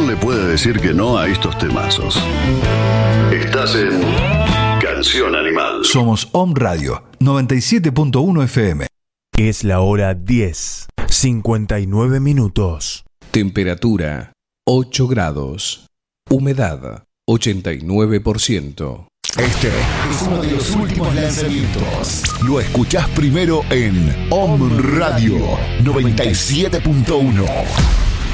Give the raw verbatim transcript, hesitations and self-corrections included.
¿quién le puede decir que no a estos temazos? Estás en Canción Animal. Somos Om Radio noventa y siete punto uno F M. Es la hora diez, cincuenta y nueve minutos. Temperatura ocho grados. Humedad ochenta y nueve por ciento. Este es uno de los últimos lanzamientos. Lo escuchás primero en Om Radio noventa y siete punto uno.